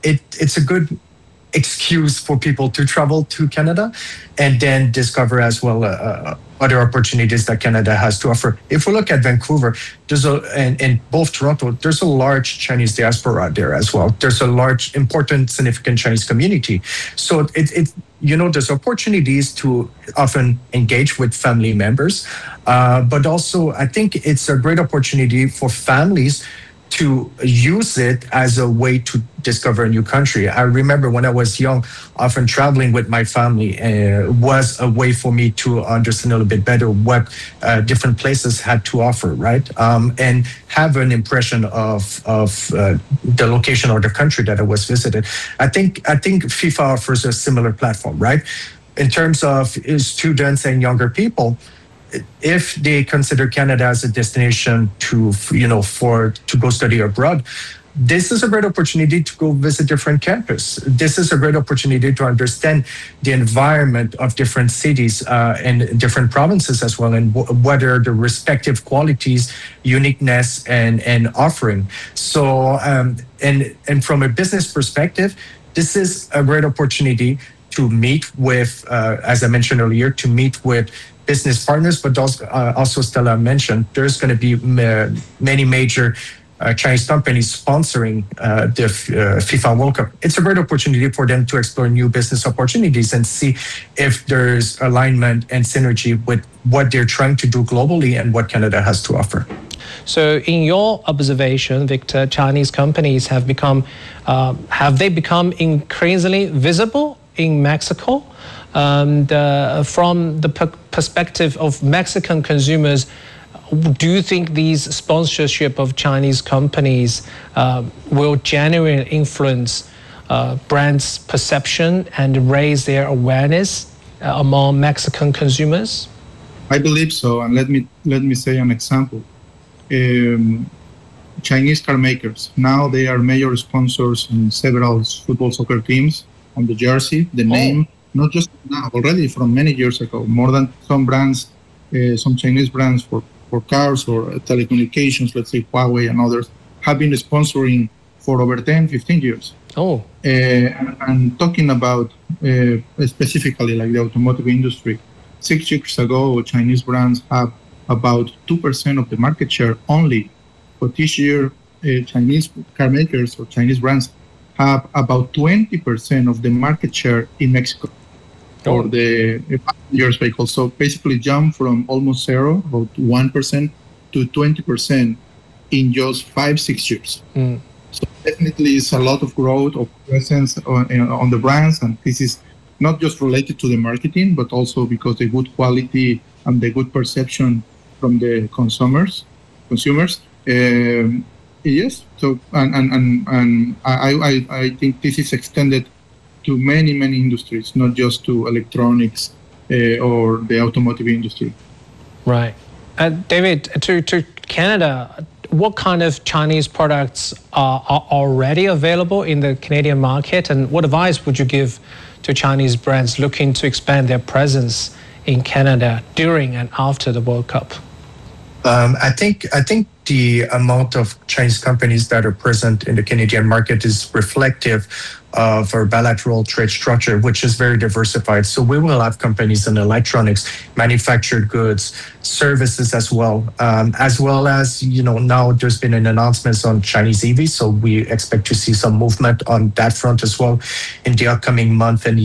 it's a good excuse for people to travel to Canada and then discover as well other opportunities that Canada has to offer. If we look at Vancouver, and both Toronto, there's a large Chinese diaspora there as well. There's a large, important, significant Chinese community. So there's opportunities to often engage with family members, but also I think it's a great opportunity for families to use it as a way to discover a new country. I remember when I was young, often traveling with my family was a way for me to understand a little bit better what different places had to offer, right? And have an impression of the location or the country that I was visited. I think FIFA offers a similar platform, right? In terms of students and younger people, if they consider Canada as a destination to go study abroad, this is a great opportunity to go visit different campuses. This is a great opportunity to understand the environment of different cities and different provinces as well, and what are the respective qualities, uniqueness, and offering. So, and from a business perspective, this is a great opportunity to meet with, as I mentioned earlier, to meet with business partners, but also Stella mentioned, there's going to be many major Chinese companies sponsoring the FIFA World Cup. It's a great opportunity for them to explore new business opportunities and see if there's alignment and synergy with what they're trying to do globally and what Canada has to offer. So in your observation, Victor, Chinese companies have become increasingly visible in Mexico? And from the perspective of Mexican consumers, do you think these sponsorship of Chinese companies will genuinely influence brands' perception and raise their awareness among Mexican consumers? I believe so, and let me say an example. Chinese car makers, now they are major sponsors in several football soccer teams on the jersey, the name. Not just now, already from many years ago, more than some brands, some Chinese brands for cars or telecommunications, let's say Huawei and others, have been sponsoring for over 10, 15 years. And talking about specifically like the automotive industry, 6 years ago, Chinese brands have about 2% of the market share only. But this year, Chinese car makers or Chinese brands have about 20% of the market share in Mexico for the passengers vehicles. So basically jump from almost zero, about 1%, to 20% in just 5-6 years. So definitely it's a lot of growth of presence on the brands, and this is not just related to the marketing, but also because the good quality and the good perception from the consumers. Yes. So and I think this is extended to many industries, not just to electronics or the automotive industry. Right. David, to Canada, what kind of Chinese products are already available in the Canadian market, and what advice would you give to Chinese brands looking to expand their presence in Canada during and after the World Cup? I think the amount of Chinese companies that are present in the Canadian market is reflective of our bilateral trade structure, which is very diversified. So we will have companies in electronics, manufactured goods, services as well as now there's been an announcement on Chinese EVs. So we expect to see some movement on that front as well in the upcoming month and